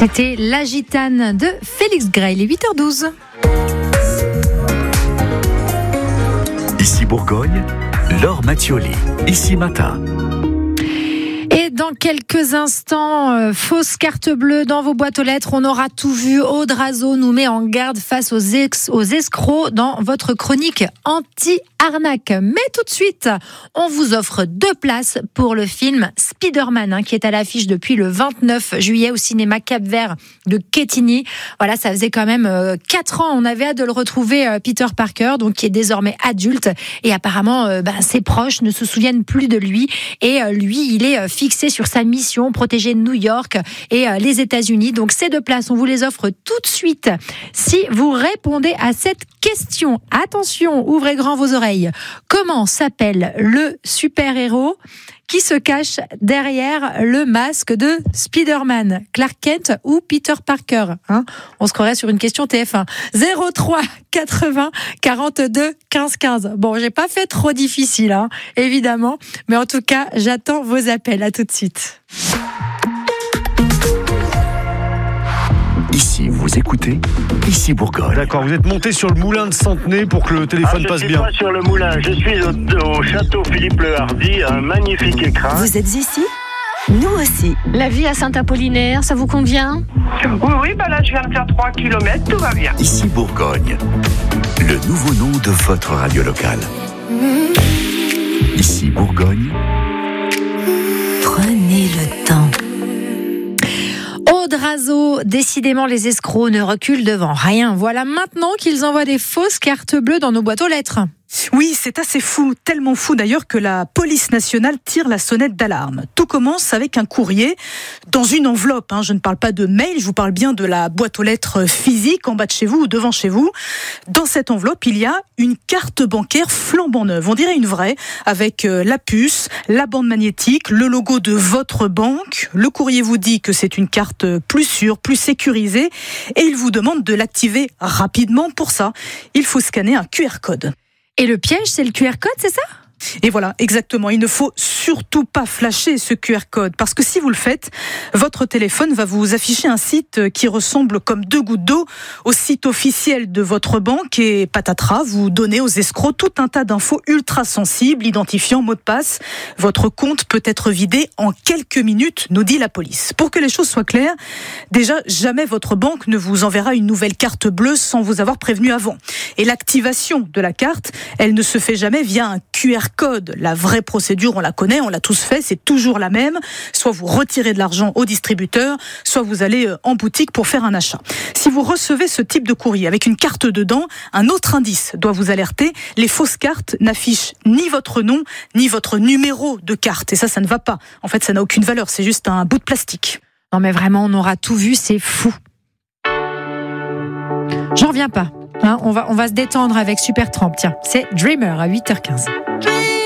C'était La Gitane de Félix Gray, les 8h12. Ici Bourgogne, Laure Mattioli, ici Matin. Et dans quelques instants, fausse carte bleue dans vos boîtes aux lettres. On aura tout vu. Aude Razo nous met en garde face aux escrocs dans votre chronique anti-arnaque. Mais tout de suite, on vous offre 2 places pour le film Spider-Man, qui est à l'affiche depuis le 29 juillet au cinéma Cap-Vert de Quetigny. Voilà, ça faisait quand même 4 ans. On avait hâte de le retrouver, Peter Parker, donc qui est désormais adulte. Et apparemment, ses proches ne se souviennent plus de lui. Et lui, il est fixé sur sa mission, protéger New York et les États-Unis. Donc ces 2 places, on vous les offre tout de suite si vous répondez à cette question. Attention, ouvrez grand vos oreilles. Comment s'appelle le super-héros qui se cache derrière le masque de Spider-Man? Clark Kent ou Peter Parker, On se croirait sur une question TF1. 03 80 42 15 15. Bon, j'ai pas fait trop difficile, évidemment. Mais en tout cas, j'attends vos appels. À tout de suite. Ici, vous écoutez, ici Bourgogne. D'accord, vous êtes monté sur le moulin de Centenay pour que le téléphone passe bien. Je suis pas sur le moulin, je suis au château Philippe le Hardy, un magnifique écrin. Vous êtes ici ? Nous aussi. La vie à Saint-Apollinaire, ça vous convient ? Oui, là je viens de faire 3 km, tout va bien. Ici Bourgogne, le nouveau nom de votre radio locale. Ici Bourgogne. Prenez le temps. Aude Razo, décidément les escrocs ne reculent devant rien. Voilà maintenant qu'ils envoient des fausses cartes bleues dans nos boîtes aux lettres. Oui, c'est assez fou, tellement fou d'ailleurs que la police nationale tire la sonnette d'alarme. Tout commence avec un courrier dans une enveloppe. Je ne parle pas de mail, je vous parle bien de la boîte aux lettres physique en bas de chez vous ou devant chez vous. Dans cette enveloppe, il y a une carte bancaire flambant neuve. On dirait une vraie, avec la puce, la bande magnétique, le logo de votre banque. Le courrier vous dit que c'est une carte plus sûre, plus sécurisée et il vous demande de l'activer rapidement. Pour ça, il faut scanner un QR code. Et le piège, c'est le QR code, c'est ça ? Et voilà, exactement. Il ne faut surtout pas flasher ce QR code parce que si vous le faites, votre téléphone va vous afficher un site qui ressemble comme 2 gouttes d'eau au site officiel de votre banque et patatras, vous donnez aux escrocs tout un tas d'infos ultra sensibles, identifiant mot de passe. Votre compte peut être vidé en quelques minutes, nous dit la police. Pour que les choses soient claires, déjà, jamais votre banque ne vous enverra une nouvelle carte bleue sans vous avoir prévenu avant. Et l'activation de la carte, elle ne se fait jamais via un QR code. La vraie procédure, on la connaît, on l'a tous fait, c'est toujours la même. Soit vous retirez de l'argent au distributeur, soit vous allez en boutique pour faire un achat. Si vous recevez ce type de courrier avec une carte dedans, un autre indice doit vous alerter. Les fausses cartes n'affichent ni votre nom, ni votre numéro de carte. Et ça ne va pas. En fait, ça n'a aucune valeur, c'est juste un bout de plastique. Non mais vraiment, on aura tout vu, c'est fou. J'en reviens pas. On va se détendre avec Supertramp. Tiens, c'est Dreamer à 8h15.